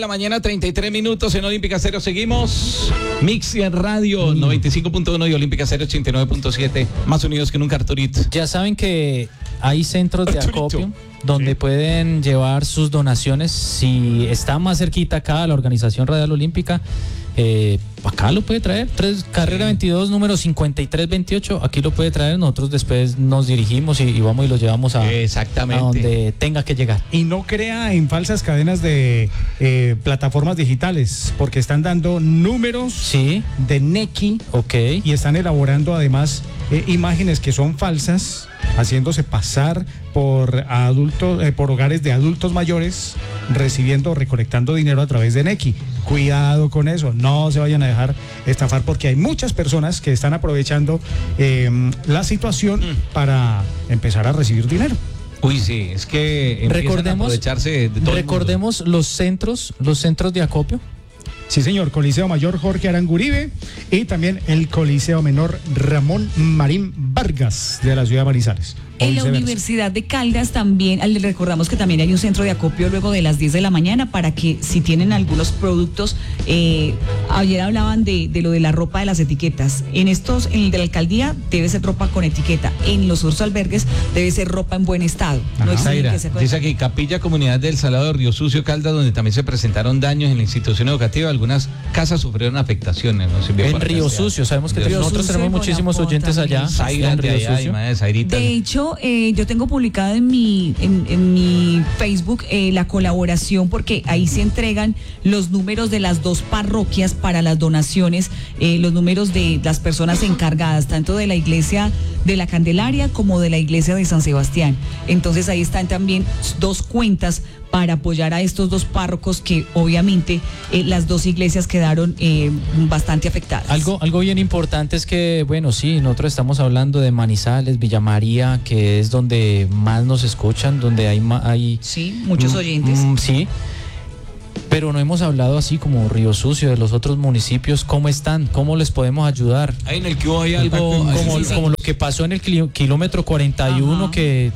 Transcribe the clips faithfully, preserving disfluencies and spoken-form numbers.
mañana, treinta y tres minutos en Olímpica Cero. Seguimos. Mix en Radio mm. noventa y cinco punto uno y Olímpica Cero ochenta y nueve punto siete. Más unidos que nunca, Arturito. Ya saben que hay centros de Arturito. acopio donde sí. pueden llevar sus donaciones. Si está más cerquita acá la Organización Radial Olímpica, eh, acá lo puede traer. Tres, carrera veintidós, número cincuenta y tres veintiocho. Aquí lo puede traer. Nosotros después nos dirigimos y, y vamos y lo llevamos a, Exactamente. a donde tenga que llegar. Y no crea en falsas cadenas de eh, plataformas digitales, porque están dando números sí. de Nequi. Ok. Y están elaborando además eh, imágenes que son falsas, haciéndose pasar por adultos, eh, por hogares de adultos mayores, recibiendo, recolectando dinero a través de Nequi. Cuidado con eso, no se vayan a dejar estafar, porque hay muchas personas que están aprovechando eh, la situación mm. para empezar a recibir dinero. Uy, sí, es que recordemos, a aprovecharse de todo recordemos los centros, los centros de acopio. Sí, señor, Coliseo Mayor Jorge Aranguribe y también el Coliseo Menor Ramón Marín Vargas de la ciudad de Manizales. En la Universidad de Caldas también, les recordamos que también hay un centro de acopio luego de las diez de la mañana para que si tienen algunos productos, eh, ayer hablaban de, de lo de la ropa de las etiquetas. En estos, en el de la alcaldía debe ser ropa con etiqueta, en los otros albergues debe ser ropa en buen estado. No Zaira, dice aquí, Capilla Comunidad del Salado de Río Sucio, Caldas, donde también se presentaron daños en la institución educativa, algunas casas sufrieron afectaciones. ¿No? En Río Sucio, sabemos que nosotros tenemos muchísimos oyentes allá. Zaira, en Río de allá, Sucio. Madre, Zairita. De hecho, Eh, yo tengo publicado en mi en, en mi Facebook eh, la colaboración, porque ahí se entregan los números de las dos parroquias para las donaciones, eh, los números de las personas encargadas, tanto de la iglesia de la Candelaria como de la iglesia de San Sebastián. Entonces ahí están también dos cuentas para apoyar a estos dos párrocos que obviamente eh, las dos iglesias quedaron eh, bastante afectadas. Algo, algo bien importante es que, bueno, sí, nosotros estamos hablando de Manizales, Villa María, que es donde más nos escuchan, donde hay... hay sí, muchos oyentes. Mm, sí, pero no hemos hablado así como Río Sucio, de los otros municipios. ¿Cómo están? ¿Cómo les podemos ayudar? Ahí en el que hay algo... Como, sí, sí, como lo que pasó en el kilómetro cuarenta y uno, ajá, que...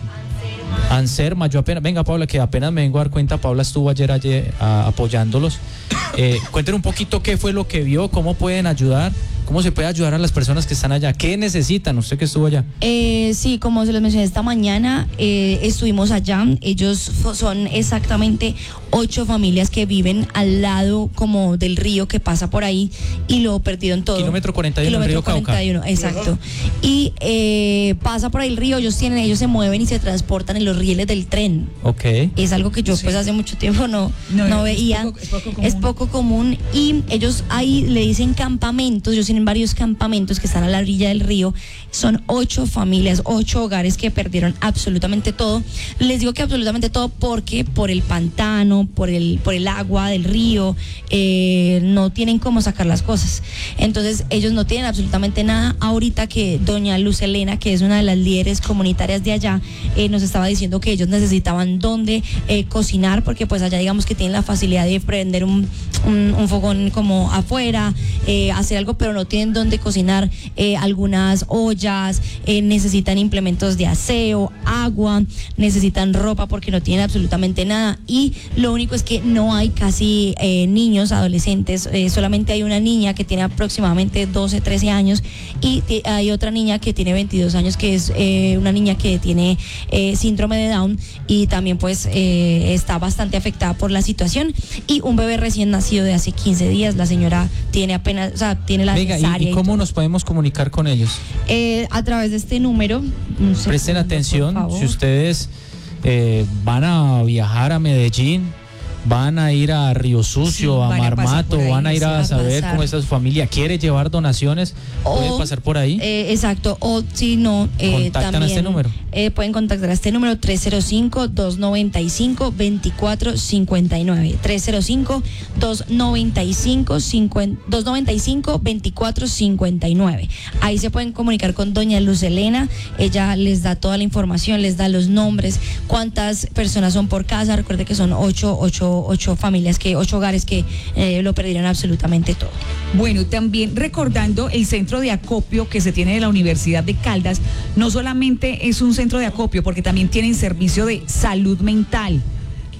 Anserma, yo apenas, venga Paula, que apenas me vengo a dar cuenta, Paula estuvo ayer, ayer a, apoyándolos. Eh, cuéntenos un poquito qué fue lo que vio, cómo pueden ayudar, cómo se puede ayudar a las personas que están allá, qué necesitan, usted que estuvo allá. Eh, sí, como se les mencioné esta mañana, eh, estuvimos allá, ellos son exactamente ocho familias que viven al lado como del río que pasa por ahí y lo perdieron todo. Kilómetro cuarenta y uno, Kilómetro río Cauca. cuarenta y uno, exacto. Y eh, pasa por ahí el río, ellos tienen, ellos se mueven y se transportan en los rieles del tren. Ok. Es algo que yo sí. pues hace mucho tiempo no, no, no veía. Es poco, es, poco común. es poco común. Y ellos ahí le dicen campamentos, ellos tienen varios campamentos que están a la orilla del río. Son ocho familias, ocho hogares que perdieron absolutamente todo. Les digo que absolutamente todo porque por el pantano, por el, por el agua del río, eh, no tienen cómo sacar las cosas. Entonces ellos no tienen absolutamente nada. Ahorita que doña Luz Elena, que es una de las líderes comunitarias de allá, eh, nos estaba diciendo que ellos necesitaban dónde eh, cocinar, porque pues allá digamos que tienen la facilidad de prender un, un, un fogón como afuera, eh, hacer algo, pero no tienen dónde cocinar, eh, algunas ollas, eh, necesitan implementos de aseo, agua, necesitan ropa porque no tienen absolutamente nada, y lo único es que no hay casi eh, niños, adolescentes, eh, solamente hay una niña que tiene aproximadamente doce, trece años y t- hay otra niña que tiene veintidós años, que es eh, una niña que tiene eh, síndrome de Down y también pues eh, está bastante afectada por la situación, y un bebé recién nacido de hace quince días, la señora tiene apenas, o sea, tiene la Venga, cesárea. ¿y, y cómo y nos podemos comunicar con ellos? Eh, a través de este número. No sé, presten por atención, favor. si ustedes eh, van a viajar a Medellín, van a ir a Río Sucio, sí, a van a Marmato, ahí, van a ir a, a saber pasar. cómo está su familia, quiere llevar donaciones, O, puede pasar por ahí. Eh, exacto, o si no, eh, Contactan también, a este número. Eh, pueden contactar a este número tres cero cinco, dos noventa y cinco, veinticuatro cincuenta y nueve, tres cero cinco, dos noventa y cinco, veinticuatro cincuenta y nueve. Ahí se pueden comunicar con doña Luz Elena, ella les da toda la información, les da los nombres, cuántas personas son por casa. Recuerde que son ocho, ocho, ocho familias, que ocho hogares que eh, lo perdieron absolutamente todo. Bueno, también recordando el centro de acopio que se tiene de la Universidad de Caldas, no solamente es un centro de acopio, porque también tienen servicio de salud mental.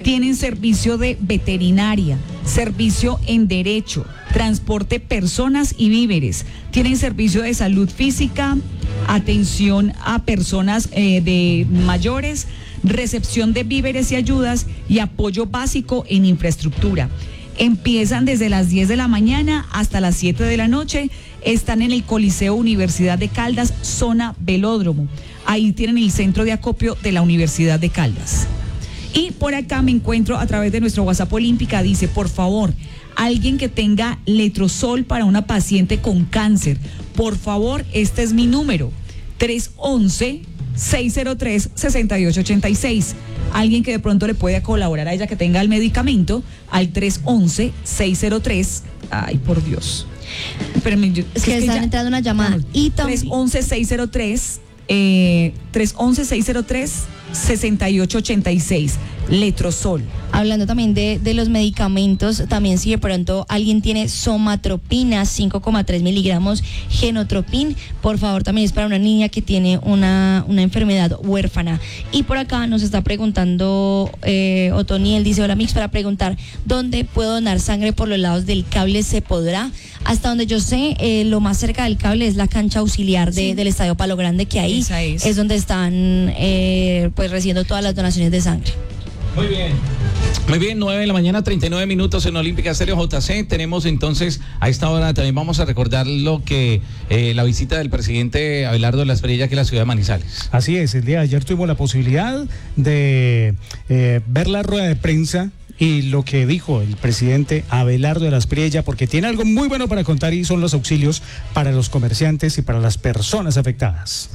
Tienen servicio de veterinaria, servicio en derecho, transporte personas y víveres. Tienen servicio de salud física, atención a personas eh, de mayores, recepción de víveres y ayudas y apoyo básico en infraestructura. Empiezan desde las diez de la mañana hasta las siete de la noche. Están en el Coliseo Universidad de Caldas, zona Velódromo. Ahí tienen el centro de acopio de la Universidad de Caldas. Y por acá me encuentro a través de nuestro WhatsApp Olímpica, dice, por favor, alguien que tenga letrozol para una paciente con cáncer, por favor, este es mi número, tres once, seis cero tres, seis ocho ocho seis. Alguien que de pronto le pueda colaborar a ella que tenga el medicamento al tres once, seis cero tres, ay, por Dios. Espérame, yo, es que, que están ya, entrando una llamada. No, y tres once, seis cero tres, eh, tres once, seis cero tres, seis ocho ocho seis, letrozol. Hablando también de, de los medicamentos, también si de pronto alguien tiene somatropina, cinco coma tres miligramos, genotropin, por favor, también es para una niña que tiene una, una enfermedad huérfana. Y por acá nos está preguntando eh, Otoniel, dice, hola Mix, para preguntar, ¿dónde puedo donar sangre por los lados del cable? ¿Se podrá? Hasta donde yo sé, eh, lo más cerca del cable es la cancha auxiliar de, sí. del Estadio Palo Grande, que ahí es. es donde están eh, pues recibiendo todas las donaciones de sangre. Muy bien. Muy bien, nueve de la mañana, treinta y nueve minutos en Olímpica Estéreo J C. Tenemos entonces, a esta hora también vamos a recordar lo que eh, la visita del presidente Abelardo de la Espriella aquí a la ciudad de Manizales. Así es, el día de ayer tuvimos la posibilidad de eh, ver la rueda de prensa y lo que dijo el presidente Abelardo de la Espriella, porque tiene algo muy bueno para contar y son los auxilios para los comerciantes y para las personas afectadas.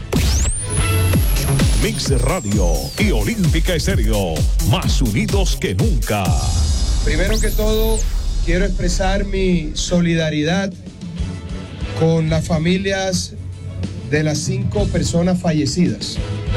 Mix Radio y Olímpica Estéreo, más unidos que nunca. Primero que todo, quiero expresar mi solidaridad con las familias de las cinco personas fallecidas.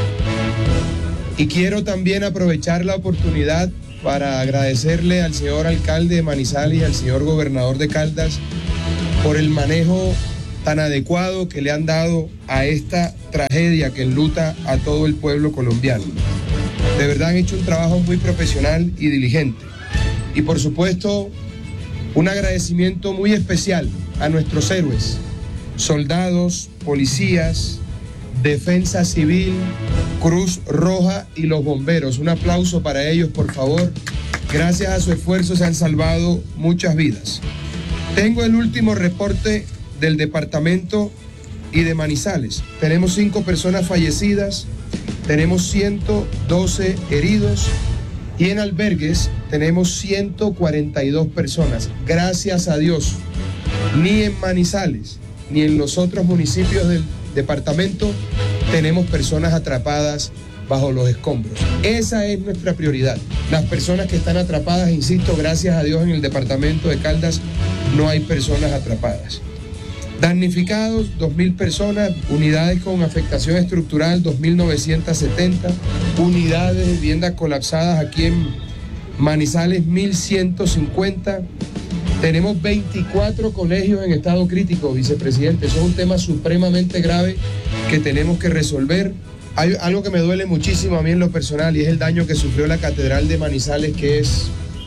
Y quiero también aprovechar la oportunidad para agradecerle al señor alcalde de Manizales y al señor gobernador de Caldas por el manejo tan adecuado que le han dado a esta tragedia que enluta a todo el pueblo colombiano. De verdad han hecho un trabajo muy profesional y diligente. Y por supuesto, un agradecimiento muy especial a nuestros héroes, soldados, policías, Defensa Civil, Cruz Roja y los bomberos. Un aplauso para ellos, por favor. Gracias a su esfuerzo se han salvado muchas vidas. Tengo el último reporte del departamento y de Manizales. Tenemos cinco personas fallecidas, tenemos ciento doce heridos y en albergues tenemos ciento cuarenta y dos personas. Gracias a Dios, ni en Manizales ni en los otros municipios del departamento tenemos personas atrapadas bajo los escombros. Esa es nuestra prioridad. Las personas que están atrapadas, insisto, gracias a Dios en el departamento de Caldas no hay personas atrapadas. Damnificados, dos mil personas, unidades con afectación estructural, dos mil novecientos setenta, unidades de viviendas colapsadas aquí en Manizales, mil ciento cincuenta. Tenemos veinticuatro colegios en estado crítico, vicepresidente. Eso es un tema supremamente grave que tenemos que resolver. Hay algo que me duele muchísimo a mí en lo personal y es el daño que sufrió la Catedral de Manizales, que es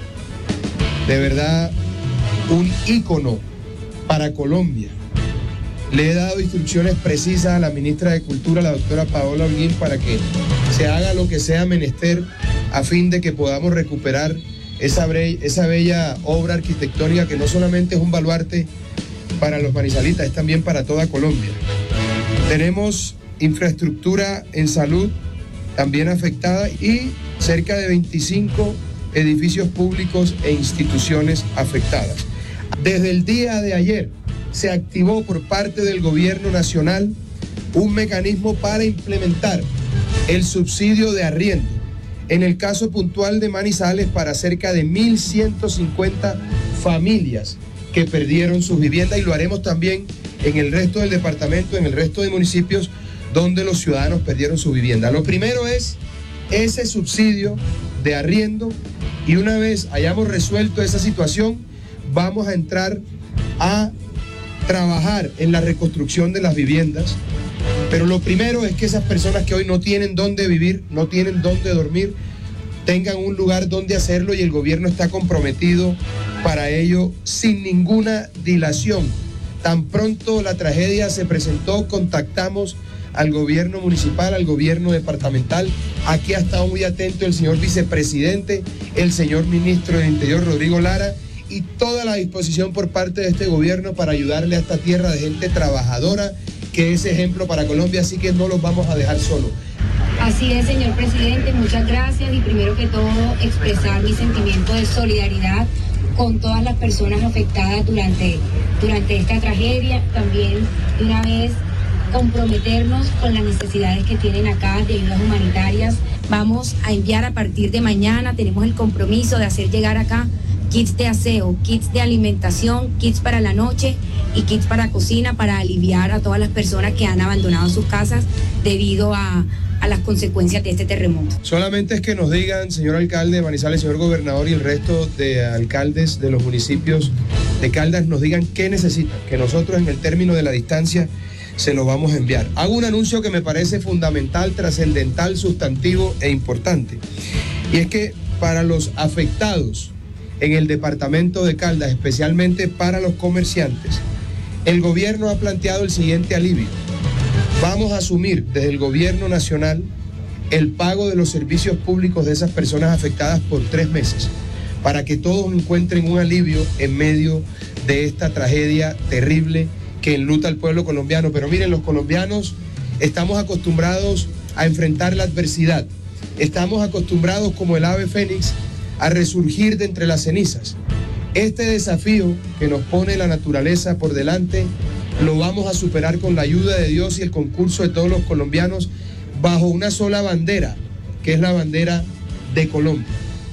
de verdad un ícono para Colombia. Le he dado instrucciones precisas a la ministra de Cultura, la doctora Paola Holguín, para que se haga lo que sea menester a fin de que podamos recuperar esa, bre- esa bella obra arquitectónica que no solamente es un baluarte para los manizalitas, es también para toda Colombia. Tenemos infraestructura en salud también afectada y cerca de veinticinco edificios públicos e instituciones afectadas. Desde el día de ayer se activó por parte del gobierno nacional un mecanismo para implementar el subsidio de arriendo. En el caso puntual de Manizales, para cerca de mil ciento cincuenta familias que perdieron sus viviendas, y lo haremos también en el resto del departamento, en el resto de municipios donde los ciudadanos perdieron su vivienda. Lo primero es ese subsidio de arriendo, y una vez hayamos resuelto esa situación, vamos a entrar a trabajar en la reconstrucción de las viviendas. Pero lo primero es que esas personas que hoy no tienen dónde vivir, no tienen dónde dormir, tengan un lugar donde hacerlo y el gobierno está comprometido para ello sin ninguna dilación. Tan pronto la tragedia se presentó, contactamos al gobierno municipal, al gobierno departamental. Aquí ha estado muy atento el señor vicepresidente, el señor ministro del Interior, Rodrigo Lara, y toda la disposición por parte de este gobierno para ayudarle a esta tierra de gente trabajadora, que es ejemplo para Colombia, así que no los vamos a dejar solos. Así es, señor presidente, muchas gracias, y primero que todo expresar mi sentimiento de solidaridad con todas las personas afectadas durante, durante esta tragedia. También de una vez comprometernos con las necesidades que tienen acá de ayudas humanitarias. Vamos a enviar a partir de mañana, tenemos el compromiso de hacer llegar acá kits de aseo, kits de alimentación, kits para la noche y kits para cocina, para aliviar a todas las personas que han abandonado sus casas debido a, a las consecuencias de este terremoto. Solamente es que nos digan, señor alcalde de Manizales, señor gobernador y el resto de alcaldes de los municipios de Caldas, nos digan qué necesitan, que nosotros en el término de la distancia se lo vamos a enviar. Hago un anuncio que me parece fundamental, trascendental, sustantivo e importante. Y es que para los afectados en el departamento de Caldas, especialmente para los comerciantes, el gobierno ha planteado el siguiente alivio. Vamos a asumir desde el gobierno nacional el pago de los servicios públicos de esas personas afectadas por tres meses, para que todos encuentren un alivio en medio de esta tragedia terrible que enluta al pueblo colombiano. Pero miren, los colombianos estamos acostumbrados a enfrentar la adversidad, estamos acostumbrados como el ave fénix a resurgir de entre las cenizas. Este desafío que nos pone la naturaleza por delante lo vamos a superar con la ayuda de Dios y el concurso de todos los colombianos bajo una sola bandera, que es la bandera de Colombia.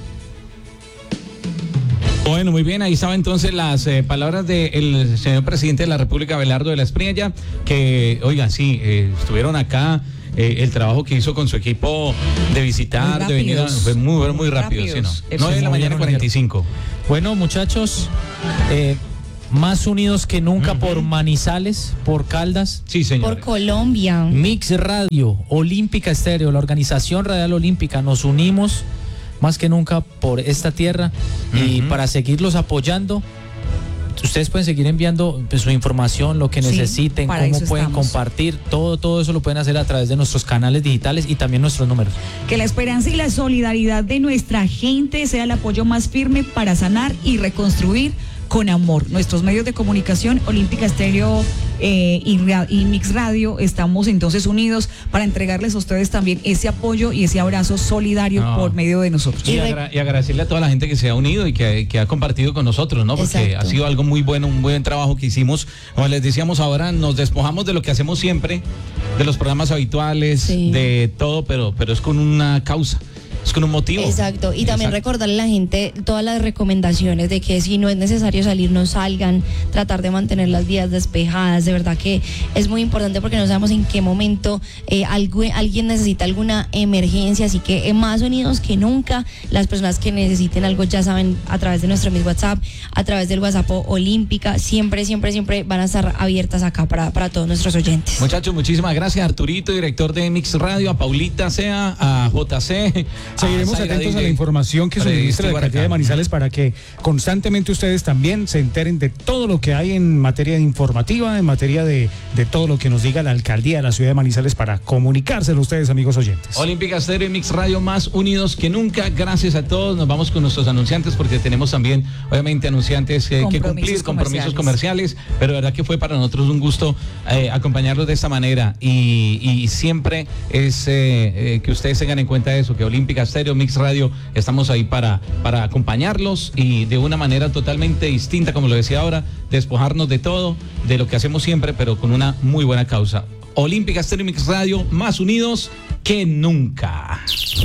Bueno, muy bien, ahí estaban entonces las eh, palabras del señor presidente de la República, Abelardo de la Espriella, que, oiga, sí, eh, estuvieron acá, eh, el trabajo que hizo con su equipo de visitar, de venir, a, fue muy, muy, muy rápido, ¿sí, no? nueve de la mañana, cuarenta y cinco. Bueno, muchachos, eh, más unidos que nunca uh-huh. por Manizales, por Caldas. Sí, señor. Por Colombia. Mix Radio, Olímpica Estéreo, la Organización Radial Olímpica, nos unimos más que nunca por esta tierra uh-huh. y para seguirlos apoyando. Ustedes pueden seguir enviando pues, su información, lo que sí, necesiten, cómo pueden estamos. compartir, todo, todo eso lo pueden hacer a través de nuestros canales digitales y también nuestros números. Que la esperanza y la solidaridad de nuestra gente sea el apoyo más firme para sanar y reconstruir con amor. Nuestros medios de comunicación, Olímpica Estéreo eh, y, y Mix Radio, estamos entonces unidos para entregarles a ustedes también ese apoyo y ese abrazo solidario no. por medio de nosotros. Y, agra- y agradecerle a toda la gente que se ha unido y que, que ha compartido con nosotros, ¿no? Porque Exacto. ha sido algo muy bueno, un buen trabajo que hicimos. Como les decíamos, ahora nos despojamos de lo que hacemos siempre, de los programas habituales, sí. de todo, pero, pero es con una causa. Es con un motivo. Exacto, y también Exacto. recordarle a la gente todas las recomendaciones de que si no es necesario salir, no salgan, tratar de mantener las vías despejadas. De verdad que es muy importante porque no sabemos en qué momento eh, algo, alguien necesita alguna emergencia, así que eh, más unidos que nunca. Las personas que necesiten algo ya saben, a través de nuestro mismo WhatsApp, a través del WhatsApp Olímpica, siempre, siempre, siempre van a estar abiertas acá para, para todos nuestros oyentes. Muchachos, muchísimas gracias, Arturito, director de Mix Radio, a Paulita Sea, a J C. Seguiremos ah, atentos a la información que suministra la alcaldía de Manizales para que constantemente ustedes también se enteren de todo lo que hay en materia informativa, en materia de, de todo lo que nos diga la alcaldía de la ciudad de Manizales para comunicárselo a ustedes, amigos oyentes. Olímpica Estéreo y Mix Radio, más unidos que nunca. Gracias a todos. Nos vamos con nuestros anunciantes porque tenemos también, obviamente, anunciantes eh, que cumplir, compromisos comerciales. Pero la verdad que fue para nosotros un gusto eh, acompañarlos de esta manera y, y siempre es eh, eh, que ustedes tengan en cuenta eso, que Olímpica Estéreo, Mix Radio, estamos ahí para, para acompañarlos y de una manera totalmente distinta, como lo decía ahora, despojarnos de todo, de lo que hacemos siempre, pero con una muy buena causa. Olímpica Estéreo, Mix Radio, más unidos que nunca.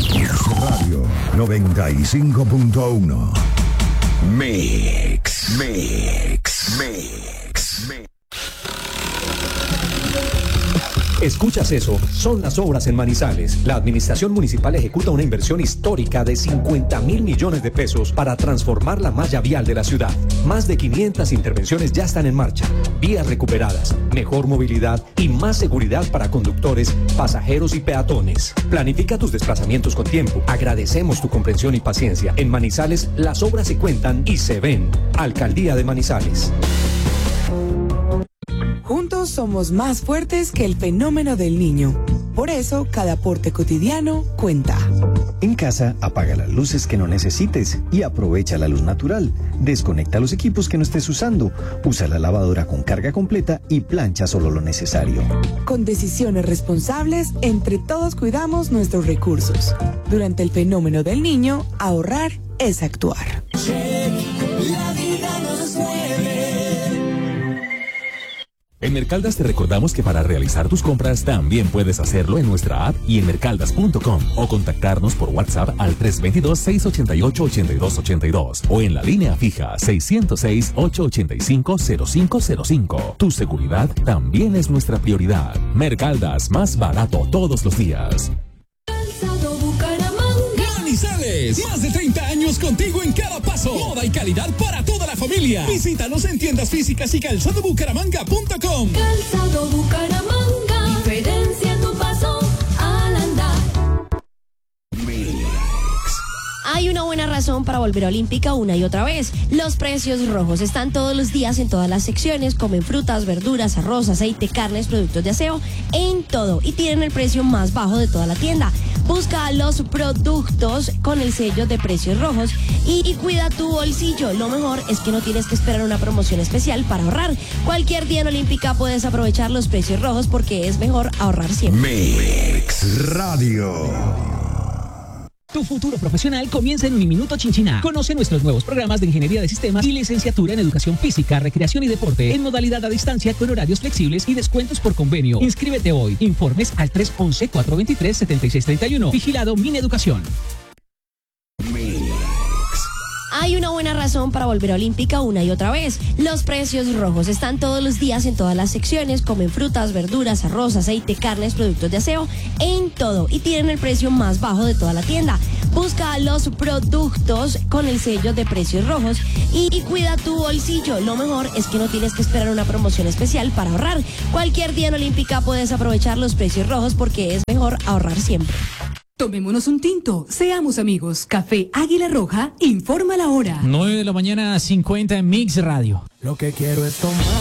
Radio noventa y cinco punto uno. Mix, Mix, Mix, Mix. Escuchas eso, son las obras en Manizales. La administración municipal ejecuta una inversión histórica de cincuenta mil millones de pesos para transformar la malla vial de la ciudad. Más de quinientas intervenciones ya están en marcha. Vías recuperadas, mejor movilidad y más seguridad para conductores, pasajeros y peatones. Planifica tus desplazamientos con tiempo. Agradecemos tu comprensión y paciencia. En Manizales, las obras se cuentan y se ven. Alcaldía de Manizales. Juntos somos más fuertes que el fenómeno del niño. Por eso, cada aporte cotidiano cuenta. En casa, apaga las luces que no necesites y aprovecha la luz natural. Desconecta los equipos que no estés usando. Usa la lavadora con carga completa y plancha solo lo necesario. Con decisiones responsables, entre todos cuidamos nuestros recursos. Durante el fenómeno del niño, ahorrar es actuar. La vida nos mueve. En Mercaldas te recordamos que para realizar tus compras también puedes hacerlo en nuestra app y en mercaldas punto com o contactarnos por WhatsApp al tres dos dos, seis ocho ocho, ocho dos ocho dos o en la línea fija seis cero seis, ocho ocho cinco, cero cinco cero cinco. Tu seguridad también es nuestra prioridad. Mercaldas, más barato todos los días. Manizales, más de treinta años contigo en cada paso. Moda y calidad para toda la familia. Visítanos en tiendas físicas y calzado bucaramanga punto com. Calzado Bucaramanga, diferencia tu paso al andar. Hay una buena razón para volver a Olímpica una y otra vez. Los precios rojos están todos los días en todas las secciones, como en frutas, verduras, arroz, aceite, carnes, productos de aseo, en todo. Y tienen el precio más bajo de toda la tienda. Busca los productos con el sello de precios rojos y, y cuida tu bolsillo. Lo mejor es que no tienes que esperar una promoción especial para ahorrar. Cualquier día en Olímpica puedes aprovechar los precios rojos porque es mejor ahorrar siempre. Mix Radio. Tu futuro profesional comienza en Uniminuto Chinchiná. Conoce nuestros nuevos programas de ingeniería de sistemas y licenciatura en educación física, recreación y deporte en modalidad a distancia con horarios flexibles y descuentos por convenio. Inscríbete hoy. Informes al tres once, cuatro veintitrés, setenta y seis treinta y uno. Vigilado Mineducación. Hay una buena razón para volver a Olímpica una y otra vez. Los precios rojos están todos los días en todas las secciones, como en frutas, verduras, arroz, aceite, carnes, productos de aseo, en todo. Y tienen el precio más bajo de toda la tienda. Busca los productos con el sello de precios rojos y, y cuida tu bolsillo. Lo mejor es que no tienes que esperar una promoción especial para ahorrar. Cualquier día en Olímpica puedes aprovechar los precios rojos porque es mejor ahorrar siempre. Tomémonos un tinto, seamos amigos. Café Águila Roja, informa la hora. nueve de la mañana, cincuenta en Mix Radio. Lo que quiero es tomar.